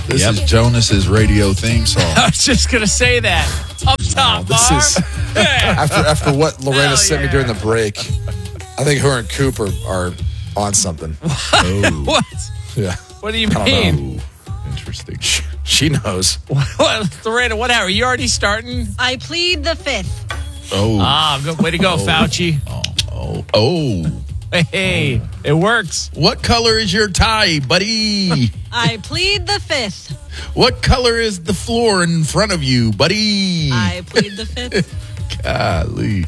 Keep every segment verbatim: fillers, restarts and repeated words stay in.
This Yep. is Jonas's radio theme song. I was just going to say that. Up top, This Marv. is Yeah. after after what Lorena Hell sent me yeah. during the break. I think her and Cooper are on something. Oh, What? Yeah, What do you I don't mean? interesting. she, she knows. What? Lorena, whatever. Are you already starting? I plead the fifth. Oh, Ah, good way to go, Fauci. oh, oh, oh. Hey, it works. What color is your tie, buddy? I plead the fifth. What color is the floor in front of you, buddy? I plead the fifth. Golly.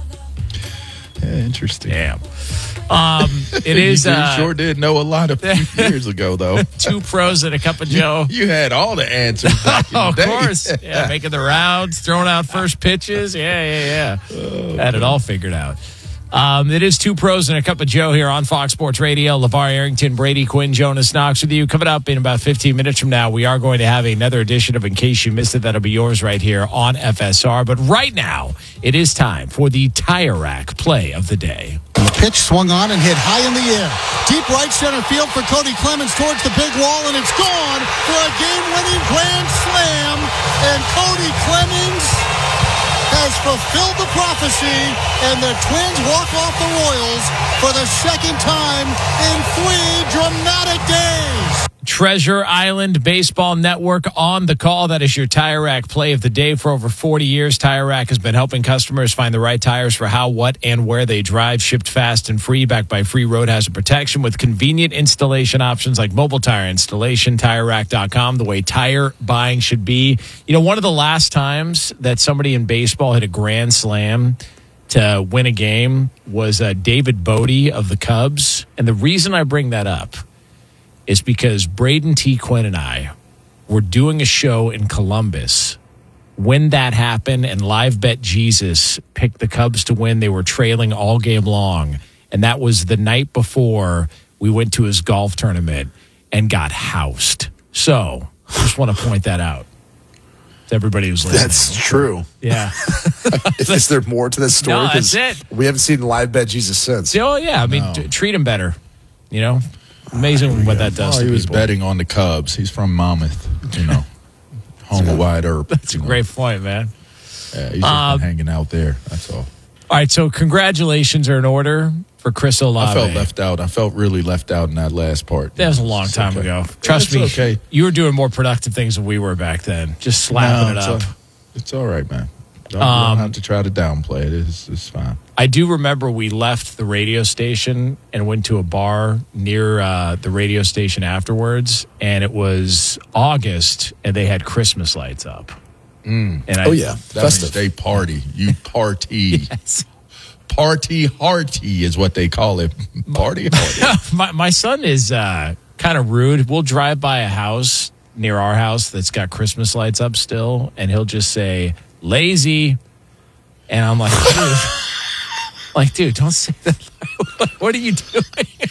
Yeah, interesting. Damn. Um, it is you uh, sure did know a lot a few years ago, though. two pros and a cup of Joe. You had all the answers back in Oh, the of day. course. Yeah, making the rounds, throwing out first pitches. Yeah, yeah, yeah. Had it all figured out. Um, it is two pros and a cup of Joe here on Fox Sports Radio. LeVar Arrington, Brady Quinn, Jonas Knox with you. Coming up in about fifteen minutes from now, we are going to have another edition of In Case You Missed It. That'll be yours right here on F S R. But right now, it is time for the Tire Rack play of the day. And the pitch swung on and hit high in the air. Deep right center field for Cody Clemens towards the big wall, and it's gone for a game-winning grand slam. And Cody Clemens has fulfilled the prophecy, and the Twins walk off the Royals for the second time in three dramatic days. Treasure Island Baseball Network on the call. That is your Tire Rack play of the day. For over forty years, Tire Rack has been helping customers find the right tires for how, what, and where they drive. Shipped fast and free, backed by free road hazard protection with convenient installation options like mobile tire installation. Tire Rack dot com, the way tire buying should be. You know, one of the last times that somebody in baseball hit a grand slam to win a game was uh, David Bodie of the Cubs. And the reason I bring that up is because Braden T. Quinn and I were doing a show in Columbus when that happened, and Live Bet Jesus picked the Cubs to win. They were trailing all game long, and that was the night before we went to his golf tournament and got housed. So just want to point that out to everybody who's listening. That's true. Yeah. Is there more to this story? No, that's 'Cause it. We haven't seen Live Bet Jesus since. Oh, yeah. I mean, No. t- treat him better, you know? Amazing what that does Oh, to he was people. betting on the Cubs. He's from Monmouth, you know, home of Wide Earp. That's a great point, man. Yeah, he's just Um, been hanging out there. That's all. All right, so congratulations are in order for Chris Olave. I felt left out. I felt really left out in that last part. That was a long It's time okay. ago. Yeah, Trust it's me, okay. you were doing more productive things than we were back then. Just slapping No, it it's up. all- it's all right, man. Don't, Um, don't have to try to downplay it. It's, it's fine. I do remember we left the radio station and went to a bar near uh, the radio station afterwards, and it was August, and they had Christmas lights up. Mm. And I, Oh, yeah. That means Festive. they party. You party. Yes. Party hearty is what they call it. Party hearty. my, my son is uh, kind of rude. We'll drive by a house near our house that's got Christmas lights up still, and he'll just say, lazy. And I'm like, dude, like, dude, don't say that. What are you doing?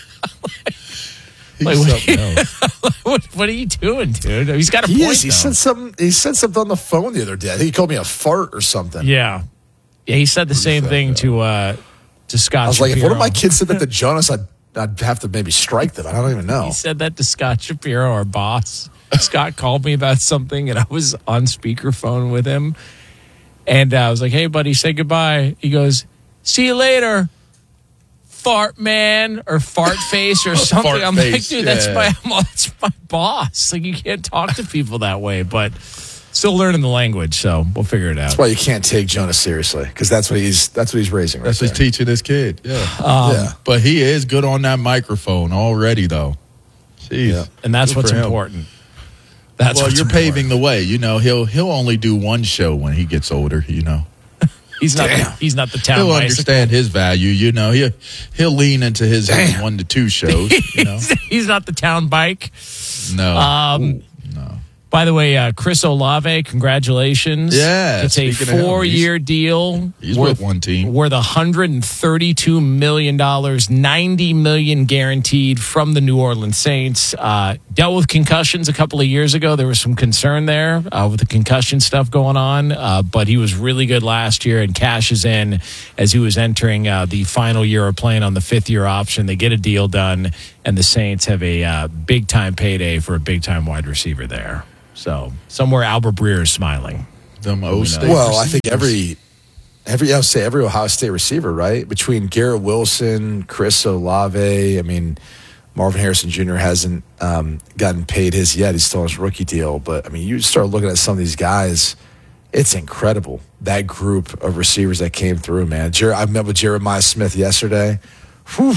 He's Like, what- something else. what, what are you doing, dude? He's got a He point, is. He though. said something. He said something on the phone the other day. I think he called me a fart or something. Yeah. Yeah, he said the same that, thing though? to uh, to Scott I was like, if one of Shapiro. my kids said that to Jonas, I'd, I'd have to maybe strike them. I don't even know. He said that to Scott Shapiro, our boss. Scott called me about something, and I was on speakerphone with him. And uh, I was like, hey, buddy, say goodbye. He goes, see you later, fart man, or fart face, or something. Fart I'm face, like, dude, that's, yeah. my, that's my boss. Like, you can't talk to people that way. But still learning the language, so we'll figure it out. That's why you can't take Jonas seriously, because that's what he's that's what he's raising. Right That's what he's there. teaching his kid. Yeah. yeah. But he is good on that microphone already, though. Jeez. Yeah. And that's Good what's for him. important. That's Well, what's you're important. paving the way. You know, he'll he'll only do one show when he gets older. You know, He's not. The, Damn. he's not the town. he'll bicycle. understand his value. You know, he'll he'll lean into his Damn. one to two shows. You know, He's not the town bike. no, Um, Ooh, no. By the way, uh, Chris Olave, congratulations. Yeah, It's a speaking of him, four-year deal. He's worth, with one team. Worth one hundred thirty-two million dollars, ninety million dollars guaranteed from the New Orleans Saints. Uh, dealt with concussions a couple of years ago. There was some concern there uh, with the concussion stuff going on, uh, but he was really good last year and cashes in as he was entering uh, the final year of playing on the fifth-year option. They get a deal done, and the Saints have a uh, big-time payday for a big-time wide receiver there. So somewhere Albert Breer is smiling. Them O State Well, I think receivers. every every I would say every Ohio State receiver, right? Between Garrett Wilson, Chris Olave, I mean, Marvin Harrison Junior hasn't um, gotten paid his yet. He's still on his rookie deal. But I mean, you start looking at some of these guys, it's incredible. That group of receivers that came through, man. Jer- I met with Jeremiah Smith yesterday. Whew.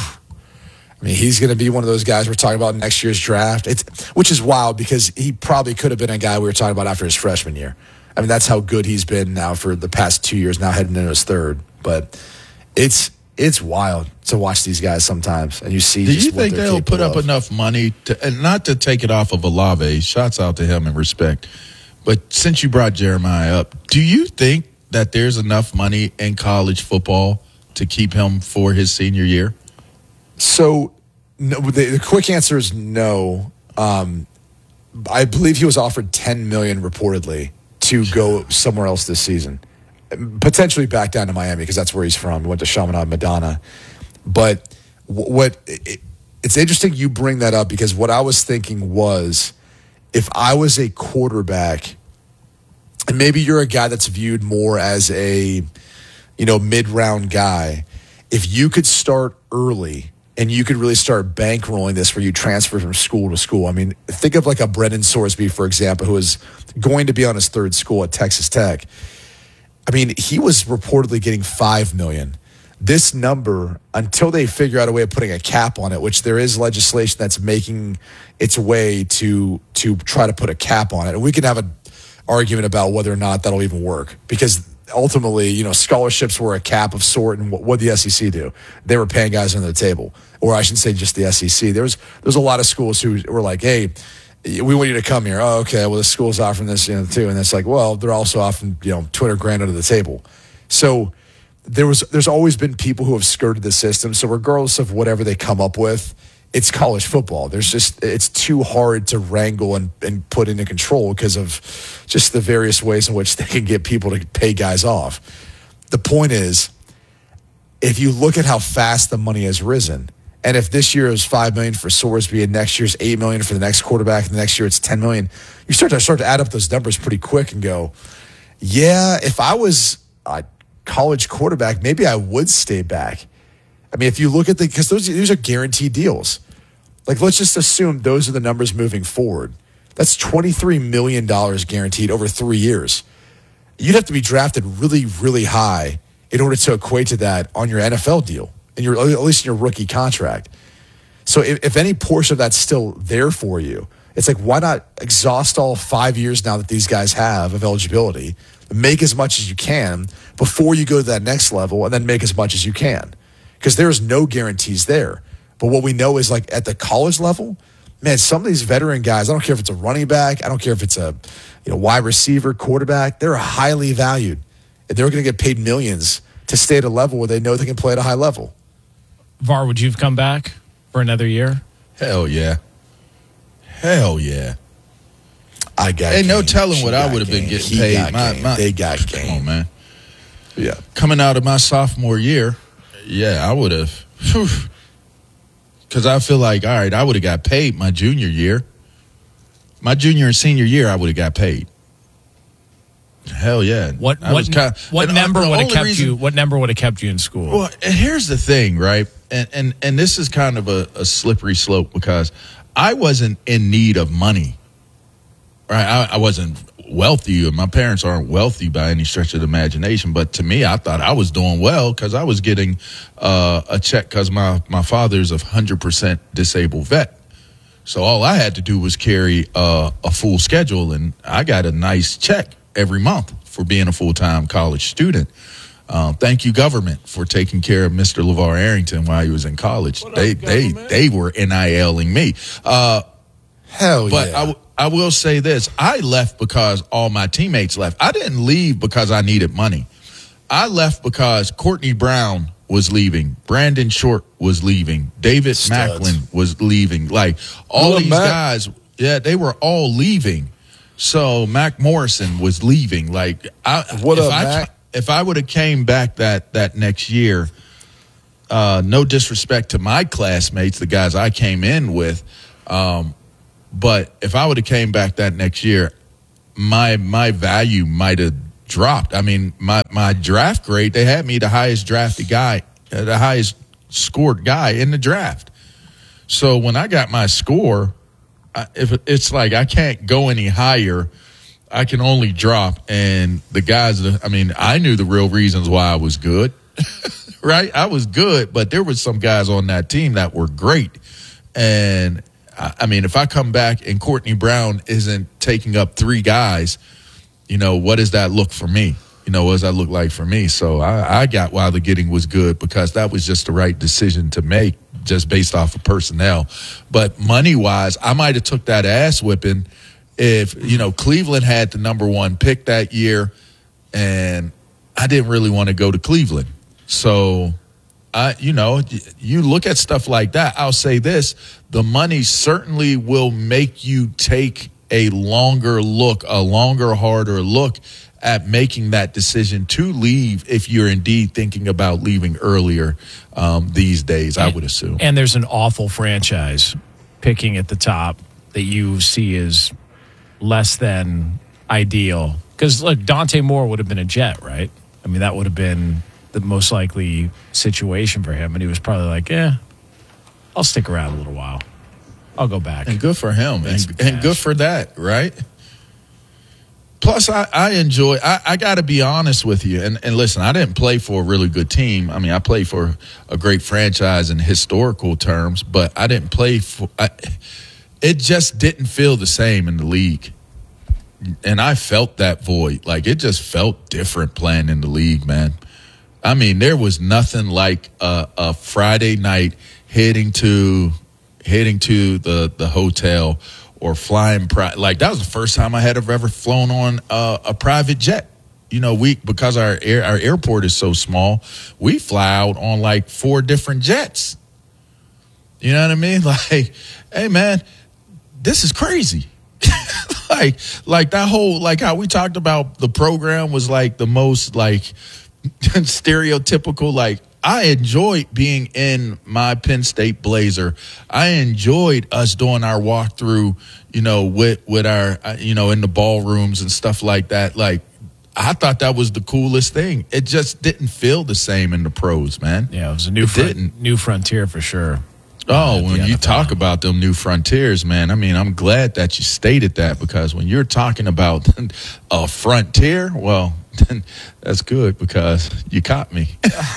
I mean, he's going to be one of those guys we're talking about next year's draft. It's which is wild because he probably could have been a guy we were talking about after his freshman year. I mean, that's how good he's been now for the past two years, now heading into his third. But it's it's wild to watch these guys sometimes, and you see. Do just you what think they're they'll put capable up of. enough money to, and not to take it off of Olave? Shouts out to him and respect. But since you brought Jeremiah up, do you think that there's enough money in college football to keep him for his senior year? So, no, the, the quick answer is no. Um, I believe he was offered ten million dollars reportedly to go somewhere else this season, potentially back down to Miami because that's where he's from. He went to Chaminade Madonna. But what it, it's interesting you bring that up because what I was thinking was if I was a quarterback, and maybe you're a guy that's viewed more as a, you know, mid-round guy, if you could start early and you could really start bankrolling this where you transfer from school to school. I mean, think of like a Brendan Sorsby, for example, who is going to be on his third school at Texas Tech. I mean, he was reportedly getting five million dollars. This number, until they figure out a way of putting a cap on it, which there is legislation that's making its way to to try to put a cap on it. And we can have an argument about whether or not that'll even work because ultimately, you know, scholarships were a cap of sort, and what did the S E C do? They were paying guys under the table, or I should say just the S E C. There was there's a lot of schools who were like, hey, we want you to come here. Oh, okay, well, the school's offering this, you know, too. And it's like, well, they're also offering, you know, two hundred grand under the table. So there was there's always been people who have skirted the system. So regardless of whatever they come up with, it's college football. There's just it's too hard to wrangle and, and put into control because of just the various ways in which they can get people to pay guys off. The point is, if you look at how fast the money has risen, and if this year is five million dollars for Sorsby and next year's eight million dollars for the next quarterback, and the next year it's ten million dollars, you start to start to add up those numbers pretty quick and go, yeah, if I was a college quarterback, maybe I would stay back. I mean, if you look at the, because those these are guaranteed deals. Like, let's just assume those are the numbers moving forward. That's twenty-three million dollars guaranteed over three years. You'd have to be drafted really, really high in order to equate to that on your N F L deal, and your at least in your rookie contract. So if, if any portion of that's still there for you, it's like, why not exhaust all five years now that these guys have of eligibility, make as much as you can before you go to that next level, and then make as much as you can. Because there's no guarantees there. But what we know is, like, at the college level, man, some of these veteran guys, I don't care if it's a running back, I don't care if it's a you know wide receiver, quarterback, they're highly valued. And they're going to get paid millions to stay at a level where they know they can play at a high level. Var, would you have come back for another year? Hell yeah. Hell yeah. I got Ain't no game. telling She what I got would have been game. getting He paid. got My- game. my- they got game. Come on, man. Yeah. Coming out of my sophomore year, yeah, I would have. Because I feel like, all right, I would have got paid my junior year. My junior and senior year, I would have got paid. Hell yeah. What I what was kinda- what and, uh, number the would have only kept reason- you? What number would have kept you in school? Well, and here's the thing, right? And and and this is kind of a, a slippery slope because I wasn't in need of money. Right? I, I wasn't wealthy, and my parents aren't wealthy by any stretch of the imagination. But to me, I thought I was doing well because I was getting uh, a check because my my father's a hundred percent disabled vet. So all I had to do was carry uh, a full schedule, and I got a nice check every month for being a full-time college student. Uh, thank you, government, for taking care of Mister LeVar Arrington while he was in college. What They up, they government? they were N I L-ing me. Uh, Hell but yeah. I, w- I will say this. I left because all my teammates left. I didn't leave because I needed money. I left because Courtney Brown was leaving. Brandon Short was leaving. David Studs. Macklin was leaving. Like, all Little these Mac. guys, yeah, they were all leaving. So Mac Morrison was leaving. Like, I, What if up, I, Mac? If I would have came back that, that next year, Uh, no disrespect to my classmates, the guys I came in with, um, but if I would have came back that next year, my my value might have dropped. I mean, my, my draft grade, they had me the highest drafted guy, uh, the highest scored guy in the draft. So when I got my score, I, if it, it's like I can't go any higher, I can only drop. And the guys, I mean, I knew the real reasons why I was good. Right? I was good, but there was some guys on that team that were great. And, I, I mean, if I come back and Courtney Brown isn't taking up three guys, you know, what does that look for me? You know, what does that look like for me? So I, I got why the getting was good because that was just the right decision to make just based off of personnel. But money-wise, I might have took that ass whipping if, you know, Cleveland had the number one pick that year and I didn't really want to go to Cleveland. So, I, you know, you look at stuff like that. I'll say this. The money certainly will make you take a longer look, a longer, harder look at making that decision to leave if you're indeed thinking about leaving earlier um, these days, I would assume. And there's an awful franchise picking at the top that you see as less than ideal. Because, look, Dante Moore would have been a Jet, right? I mean, that would have been the most likely situation for him. And he was probably like, yeah, I'll stick around a little while. I'll go back. And good for him. And, and good for that, right? Plus, I, I enjoy, I, I got to be honest with you. And, and listen, I didn't play for a really good team. I mean, I played for a great franchise in historical terms, but I didn't play for, I, it just didn't feel the same in the league. And I felt that void. Like, it just felt different playing in the league, man. I mean, there was nothing like a, a Friday night heading to heading to the, the hotel or flying. Pri- like, that was the first time I had ever flown on a, a private jet. You know, we because our air, our airport is so small, we fly out on like four different jets. You know what I mean? Like, hey, man, this is crazy. like, like that whole, like how we talked about the program was like the most like stereotypical. Like, I enjoyed being in my Penn State blazer. I enjoyed us doing our walkthrough, you know, with with our, you know, in the ballrooms and stuff like that. Like, I thought that was the coolest thing. It just didn't feel the same in the pros, man. Yeah, it was a new fr- new frontier for sure. Oh, uh, when you talk about them new frontiers, man, I mean, I'm glad that you stated that because when you're talking about a frontier, well, that's good because you caught me.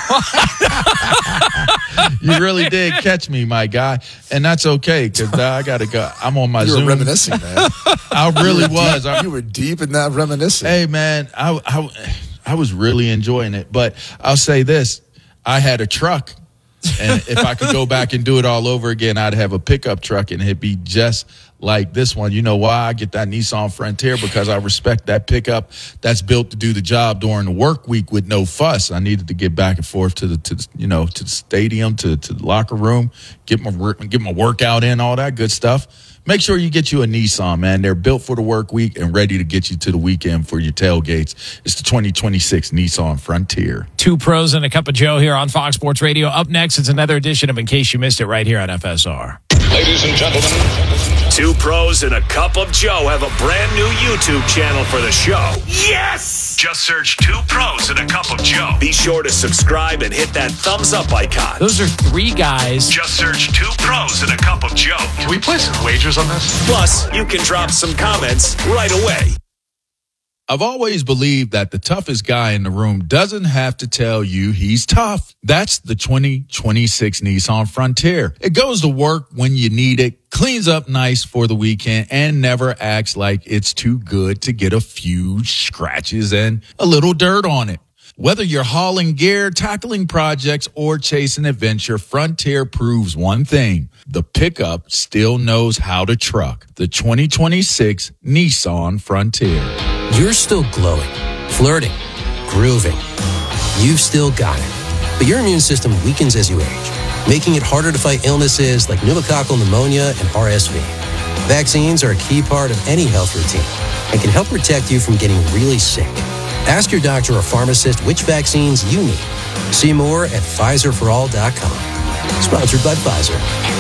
You really did catch me, my guy. And that's okay because I got to go. I'm on my you Zoom. You were reminiscing, man. I really you was. Deep, you were deep in that reminiscing. Hey, man, I, I, I was really enjoying it. But I'll say this. I had a truck. And if I could go back and do it all over again, I'd have a pickup truck and it'd be just like this one. You know why? I get that Nissan Frontier because I respect that pickup that's built to do the job during the work week with no fuss. I needed to get back and forth to the, to the you know, to the stadium, to, to the locker room, get my work, get my workout in, all that good stuff. Make sure you get you a Nissan, man. They're built for the work week and ready to get you to the weekend for your tailgates. It's the twenty twenty-six Nissan Frontier. Two pros and a cup of Joe here on Fox Sports Radio. Up next, it's another edition of In Case You Missed It right here on F S R. Ladies and gentlemen, Two Pros and a Cup of Joe have a brand new YouTube channel for the show. Yes! Just search Two Pros and a Cup of Joe. Be sure to subscribe and hit that thumbs up icon. Those are three guys. Just search Two Pros and a Cup of Joe. Can we play some wagers on this? Plus, you can drop some comments right away. I've always believed that the toughest guy in the room doesn't have to tell you he's tough. That's the twenty twenty-six Nissan Frontier. It goes to work when you need it, cleans up nice for the weekend, and never acts like it's too good to get a few scratches and a little dirt on it. Whether you're hauling gear, tackling projects, or chasing adventure, Frontier proves one thing. The pickup still knows how to truck. The twenty twenty-six Nissan Frontier. You're still glowing, flirting, grooving. You've still got it. But your immune system weakens as you age, making it harder to fight illnesses like pneumococcal pneumonia and R S V. Vaccines are a key part of any health routine and can help protect you from getting really sick. Ask your doctor or pharmacist which vaccines you need See more at Pfizer for all dot com. Sponsored by Pfizer.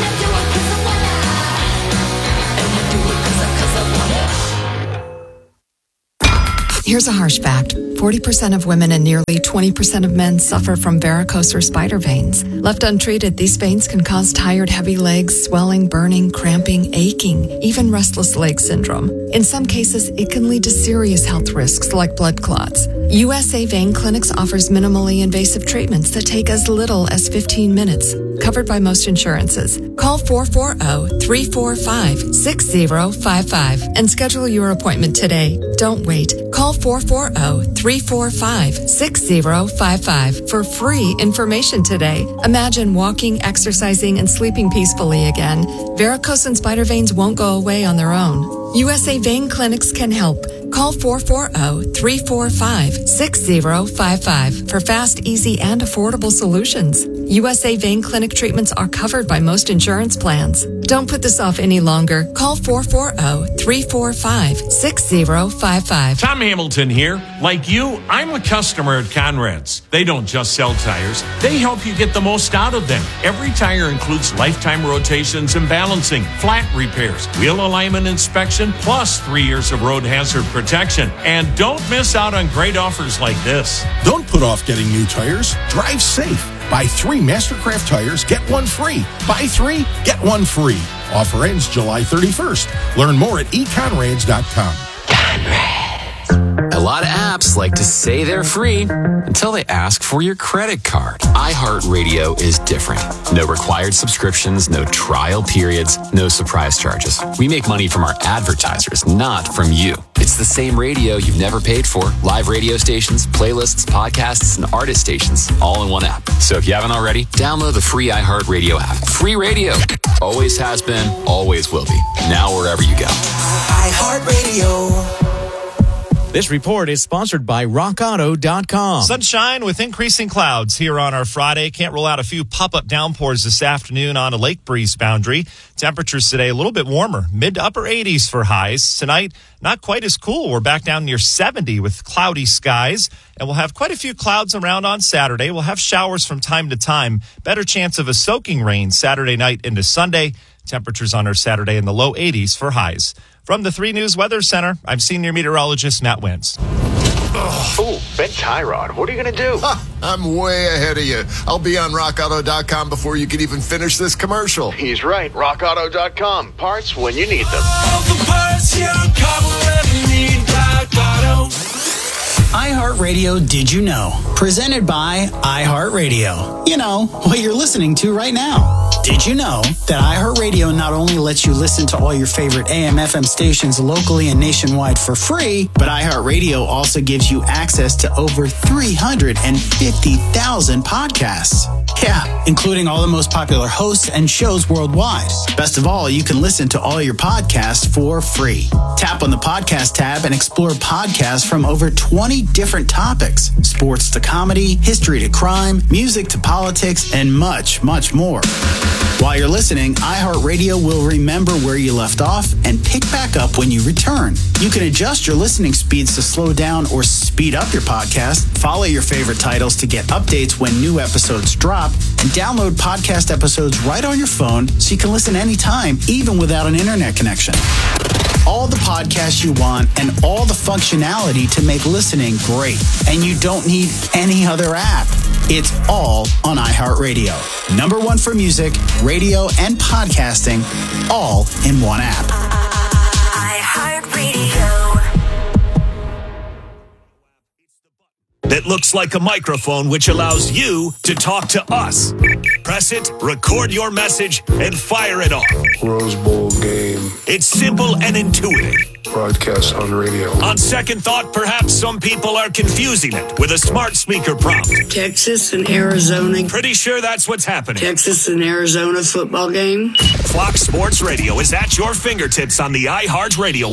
Here's a harsh fact. forty percent of women and nearly twenty percent of men suffer from varicose or spider veins. Left untreated, these veins can cause tired, heavy legs, swelling, burning, cramping, aching, even restless leg syndrome. In some cases, it can lead to serious health risks like blood clots. U S A Vein Clinics offers minimally invasive treatments that take as little as fifteen minutes, covered by most insurances. Call four four zero, three four five, six zero five five and schedule your appointment today. Don't wait. Call four four zero, three four five, six zero five five for free information today. Imagine walking, exercising, and sleeping peacefully again. Varicose and spider veins won't go away on their own. U S A Vein Clinics can help. Call four four zero, three four five, six zero five five for fast, easy, and affordable solutions. U S A Vein Clinic treatments are covered by most insurance plans. Don't put this off any longer. Call four four zero, three four five, six zero five five. Tom Hamilton here. Like you, I'm a customer at Conrad's. They don't just sell tires. They help you get the most out of them. Every tire includes lifetime rotations and balancing, flat repairs, wheel alignment inspection, plus three years of road hazard protection. And don't miss out on great offers like this. Don't put off getting new tires. Drive safe. Buy three Mastercraft tires, get one free. Buy three, get one free. Offer ends July thirty-first. Learn more at e conrads dot com. A lot of apps like to say they're free until they ask for your credit card. iHeartRadio is different. No required subscriptions, no trial periods, no surprise charges. We make money from our advertisers, not from you. It's the same radio you've never paid for. Live radio stations, playlists, podcasts, and artist stations, all in one app. So if you haven't already, download the free iHeartRadio app. Free radio. Always has been, always will be. Now wherever you go. iHeartRadio. This report is sponsored by rock auto dot com. Sunshine with increasing clouds here on our Friday. Can't rule out a few pop-up downpours this afternoon on a lake breeze boundary. Temperatures today a little bit warmer, mid to upper eighties for highs. Tonight, not quite as cool. We're back down near seventy with cloudy skies. And we'll have quite a few clouds around on Saturday. We'll have showers from time to time. Better chance of a soaking rain Saturday night into Sunday. Temperatures on our Saturday in the low eighties for highs. From the three News Weather Center, I'm senior meteorologist Matt Wentz. Oh, Ben Tyrod, what are you going to do? Ha, I'm way ahead of you. I'll be on rock auto dot com before you can even finish this commercial. He's right. rock auto dot com. Parts when you need them. All the parts your car will ever need. Rock Auto. iHeartRadio Did You Know? Presented by iHeartRadio. You know, what you're listening to right now. Did you know that iHeartRadio not only lets you listen to all your favorite A M F M stations locally and nationwide for free, but iHeartRadio also gives you access to over three hundred fifty thousand podcasts. Yeah, including all the most popular hosts and shows worldwide. Best of all, you can listen to all your podcasts for free. Tap on the podcast tab and explore podcasts from over twenty different topics. Sports to comedy, history to crime, music to politics, and much, much more. While you're listening, iHeartRadio will remember where you left off and pick back up when you return. You can adjust your listening speeds to slow down or speed up your podcast, follow your favorite titles to get updates when new episodes drop, and download podcast episodes right on your phone so you can listen anytime, even without an internet connection. All the podcasts you want and all the functionality to make listening great. And you don't need any other app. It's all on iHeartRadio. Number one for music, radio, and podcasting, all in one app. iHeartRadio. That looks like a microphone, which allows you to talk to us. Press it, record your message, and fire it off. Rose Bowl game. It's simple and intuitive. Broadcast on radio. On second thought, perhaps some people are confusing it with a smart speaker prompt. Texas and Arizona. Pretty sure that's what's happening. Texas and Arizona football game. Fox Sports Radio is at your fingertips on the iHeart Radio